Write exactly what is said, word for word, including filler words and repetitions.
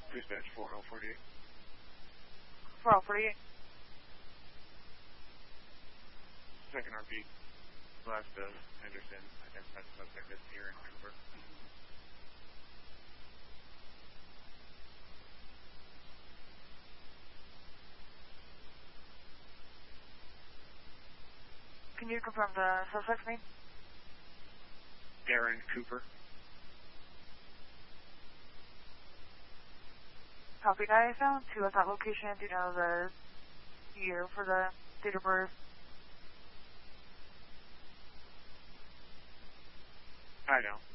Dispatch four oh forty-eight. four oh forty-eight. Second R P. Last of Henderson. Identified suspect as Aaron Cooper. Can you confirm the suspect's name? Aaron Cooper. Copy that. I found two at that location. Do you know the year for the date of birth? I know.